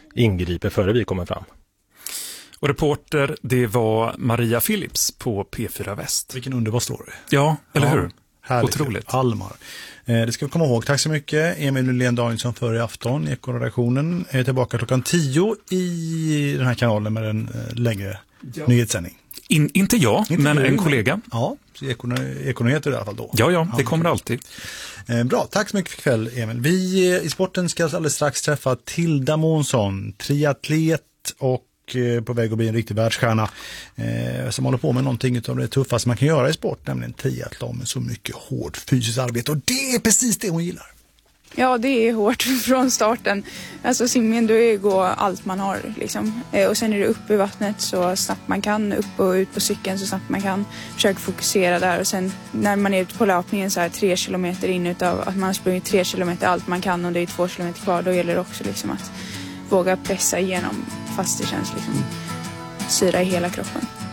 ingriper före vi kommer fram. Och reporter, det var Maria Phillips på P4 Väst. Vilken underbar story. Ja, eller hur? Härligt. Otroligt. Almar. Det ska vi komma ihåg. Tack så mycket. Emil Nylén Danielsson för i afton. Ekoredaktionen är tillbaka klockan 10 i den här kanalen med en längre nyhetssändning. Inte jag, men en kollega. Ja, Ekonyheter i alla fall då. Ja, det kommer alltid. Bra, tack så mycket för kväll, Emil. Vi i sporten ska alldeles strax träffa Tilda Månsson, triatlet och på väg att bli en riktig världsstjärna som håller på med någonting av det tuffaste man kan göra i sport, nämligen triathlon med så mycket hårt fysiskt arbete, och det är precis det hon gillar. Ja, det är hårt från starten. Alltså simmen, då är det gå allt man har liksom. Och sen är det upp i vattnet så snabbt man kan, upp och ut på cykeln så snabbt man kan. Försöka fokusera där, och sen när man är ute på löpningen så här 3 kilometer in utav att man har sprungit 3 kilometer allt man kan och det är 2 kilometer kvar, då gäller det också liksom att våga pressa igenom fast det känns liksom syra i hela kroppen.